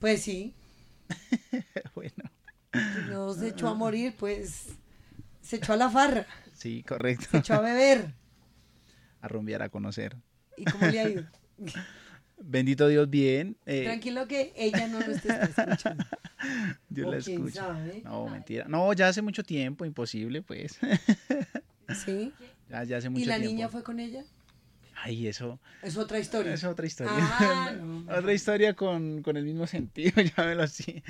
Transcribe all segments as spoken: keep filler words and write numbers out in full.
Pues sí. Bueno. Si no se echó a morir, pues se echó a la farra. Sí, correcto. Se echó a beber. A rumbear, a conocer. ¿Y cómo le ha ido? Bendito Dios, bien. Eh, Tranquilo que ella no lo está escuchando. Dios O la quién escucha. sabe. No, mentira. No, ya hace mucho tiempo, imposible, pues. Sí. Ya, ya hace mucho ¿Y la tiempo. niña fue con ella? Ay, eso Es otra historia. es otra historia. Ah, no. Otra historia con, con el mismo sentido, llámelo así.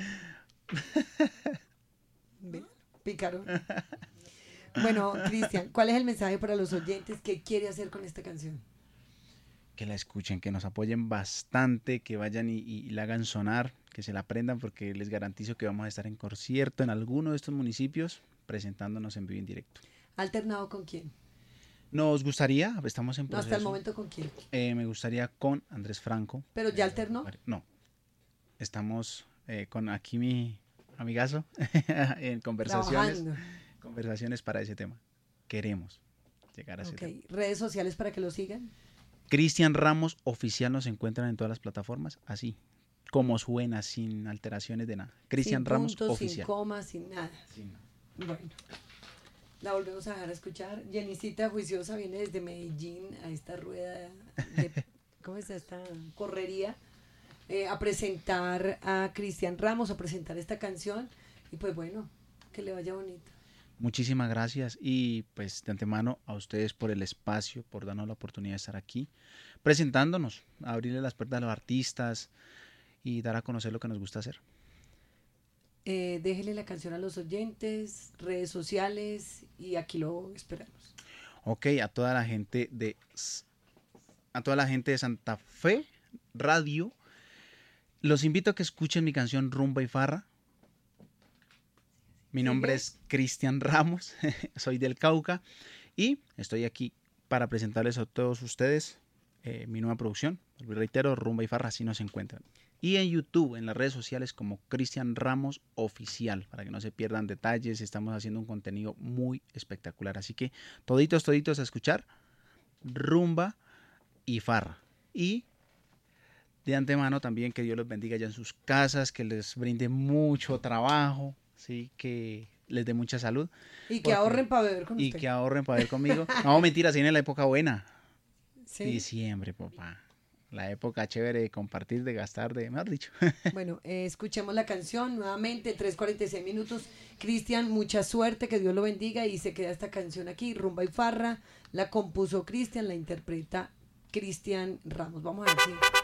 Ve, Pícaro. Bueno, Cristian, ¿cuál es el mensaje para los oyentes? ¿Qué quiere hacer con esta canción? Que la escuchen, que nos apoyen bastante, que vayan y, y la hagan sonar, que se la aprendan, porque les garantizo que vamos a estar en concierto en alguno de estos municipios presentándonos en vivo y en directo. ¿Alternado con quién? Nos gustaría, estamos en No, proceso. hasta el momento con quién. Eh, me gustaría con Andrés Franco. ¿Pero ya alternó? No, estamos eh, con aquí mi amigazo en conversaciones, Trabajando. conversaciones para ese tema. Queremos llegar a ese Ok, tema. redes sociales para que lo sigan. Cristian Ramos Oficial nos encuentran en todas las plataformas, así como suena, sin alteraciones de nada. Cristian Sin Ramos puntos, Oficial. sin comas, sin nada. Sí, no. Bueno, la volvemos a dejar a escuchar. Jenicita Juiciosa viene desde Medellín a esta rueda de, ¿cómo es esta correría? Eh, a presentar a Cristian Ramos, a presentar esta canción. Y pues bueno, que le vaya bonito. Muchísimas gracias y pues de antemano a ustedes por el espacio, por darnos la oportunidad de estar aquí, presentándonos, abrirle las puertas a los artistas y dar a conocer lo que nos gusta hacer. Eh, déjele la canción a los oyentes, redes sociales y aquí lo esperamos. Ok, a toda la gente de a toda la gente de Santa Fe Radio, los invito a que escuchen mi canción Rumba y Farra. Mi nombre es Cristian Ramos, soy del Cauca y estoy aquí para presentarles a todos ustedes eh, mi nueva producción. Reitero, Rumba y Farra, así nos encuentran. Y en YouTube, en las redes sociales como Cristian Ramos Oficial, para que no se pierdan detalles, estamos haciendo un contenido muy espectacular. Así que toditos, toditos a escuchar Rumba y Farra. Y de antemano también que Dios los bendiga allá en sus casas, que les brinde mucho trabajo. Sí, que les dé mucha salud. Y que porque, ahorren para beber con y usted. Y que ahorren para beber conmigo. No, mentira, se viene la época buena. Sí. Diciembre, papá. La época chévere de compartir, de gastar, de, mejor dicho. Bueno, eh, escuchemos la canción nuevamente, tres cuarenta y seis minutos. Cristian, mucha suerte, que Dios lo bendiga y se queda esta canción aquí, Rumba y Farra. La compuso Cristian, la interpreta Cristian Ramos. Vamos a ver si...